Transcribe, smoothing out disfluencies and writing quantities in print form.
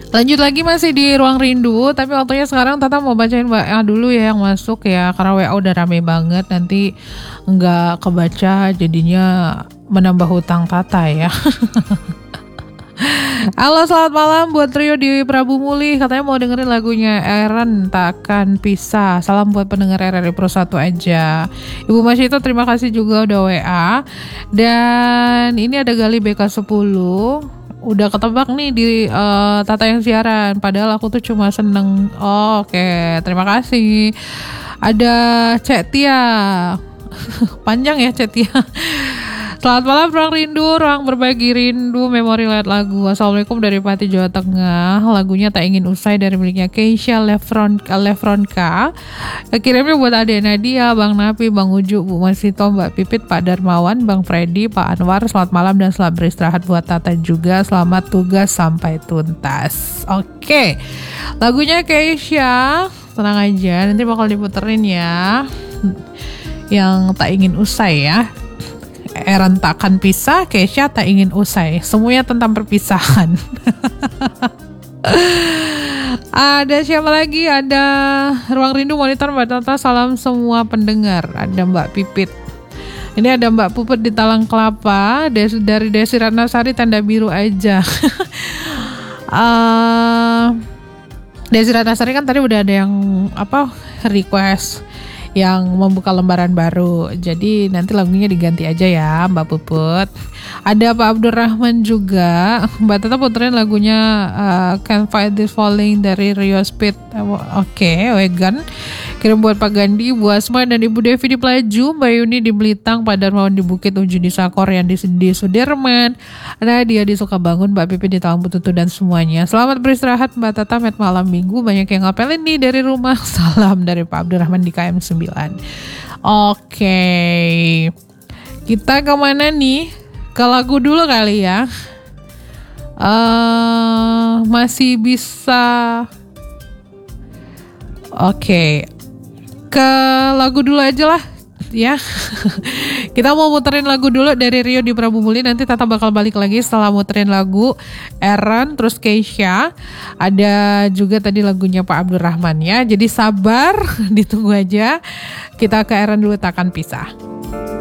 Lanjut lagi masih di Ruang Rindu, tapi waktunya sekarang Tata mau bacain WA dulu ya yang masuk ya, karena WA udah rame banget, nanti nggak kebaca jadinya menambah hutang Tata ya. Halo, selamat malam buat trio di Prabu Muli, katanya mau dengerin lagunya Eren Takkan Pisah. Salam buat pendengar RRI Pro 1 aja. Ibu Masyito terima kasih juga udah WA. Dan ini ada Gali BK10, udah ketebak nih di Tata yang siaran, padahal aku tuh cuma seneng. Oke, terima kasih. Ada Cek Tia. Panjang ya Cek Tia. Selamat malam Ruang Rindu, ruang berbagi rindu, memori lewat lagu. Assalamualaikum dari Pati, Jawa Tengah. Lagunya Tak Ingin Usai dari miliknya Keisha Lefronka. Kirimnya buat Ade Nadia, Bang Napi, Bang Uju, Bu Masito, Mbak Pipit, Pak Darmawan, Bang Freddy, Pak Anwar. Selamat malam dan selamat beristirahat buat Tata juga. Selamat tugas sampai tuntas. Oke, lagunya Keisha, tenang aja, nanti bakal diputerin ya, yang Tak Ingin Usai ya. Eren Takkan Pisah, Keisha Tak Ingin Usai. Semuanya tentang perpisahan. Ada siapa lagi? Ada Ruang Rindu Monitor Mbak Tata. Salam semua pendengar. Ada Mbak Pipit. Ini ada Mbak Puput di Talang Kelapa. Dari Desi Ratnasari, tanda biru aja. Desi Ratnasari kan tadi udah ada yang request yang membuka lembaran baru. Jadi nanti lagunya diganti aja ya Mbak Puput. Ada Pak Abdurrahman juga. Mbak Tata puterin lagunya Can't Fight This Falling dari Rio Speed. Oke, Wegan. Kirim buat Pak Gandhi, Bu Asma dan Ibu Devi di Pelaju, Mbak Yuni di Belitang, Pak Darmawan di Bukit, Uju di Sakor, yang di Sudirman, Nadia di Sukabangun, Mbak Pipi di Talang Bututu dan semuanya. Selamat beristirahat Mbak Tata, malam minggu banyak yang ngapelin nih dari rumah. Salam dari Pak Abdurrahman di KM 9. Oke, kita kemana nih? Ke lagu dulu kali ya. Masih bisa. Oke, ke lagu dulu aja lah ya. Kita mau muterin lagu dulu dari Rio di Prabu Muli. Nanti Tata bakal balik lagi setelah muterin lagu Eren, terus Keisha. Ada juga tadi lagunya Pak Abdurrahman ya. Jadi sabar, ditunggu aja. Kita ke Eren dulu, Takkan Pisah.